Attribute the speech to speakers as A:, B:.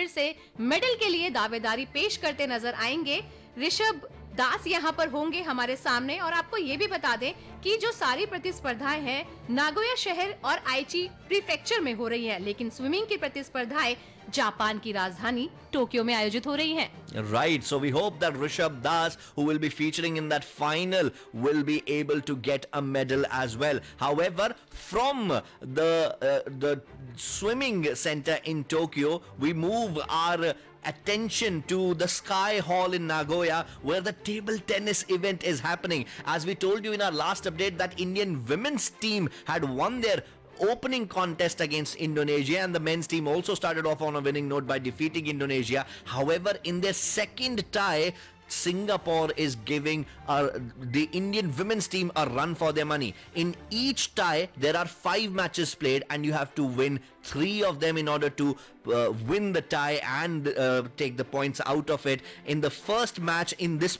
A: फिर से मेडल के लिए दावेदारी पेश करते नजर आएंगे। ऋषभ दास यहाँ पर होंगे हमारे सामने। और आपको ये भी बता दें कि जो सारी प्रतिस्पर्धाएं हैं नागोया शहर और आइची प्रीफेक्चर में हो रही है, लेकिन स्विमिंग की प्रतिस्पर्धाएं जापान की राजधानी टोक्यो में आयोजित हो रही हैं।
B: Right, so we hope that Rishabh Das, who will be featuring in that final, will be able to get a medal as well. However, from the swimming center in Tokyo, we move our attention to the Sky Hall in Nagoya, where the table tennis event is happening. As we told you in our last update, that Indian women's team had won their opening contest against Indonesia, and the men's team also started off on a winning note by defeating Indonesia. However, in their second tie, Singapore is giving the Indian women's team a run for their money. In each tie, there are 5 matches played, and you have to win 3 of them in order to win the tie and take the points out of it. In the first match in this